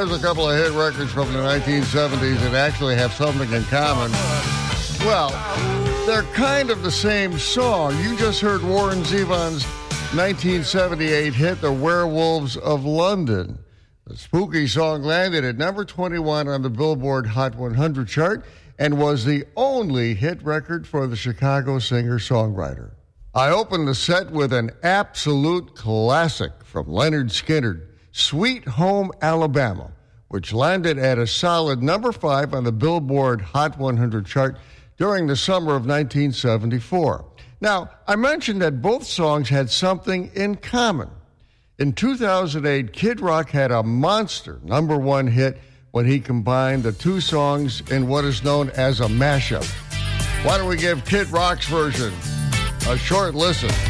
Here's a couple of hit records from the 1970s that actually have something in common. Well, they're kind of the same song. You just heard Warren Zevon's 1978 hit, The Werewolves of London. The spooky song landed at number 21 on the Billboard Hot 100 chart and was the only hit record for the Chicago singer-songwriter. I opened the set with an absolute classic from Leonard Skinner, Sweet Home Alabama, which landed at a solid number 5 on the Billboard Hot 100 chart during the summer of 1974. Now, I mentioned that both songs had something in common. In 2008, Kid Rock had a monster number 1 hit when he combined the two songs in what is known as a mashup. Why don't we give Kid Rock's version a short listen?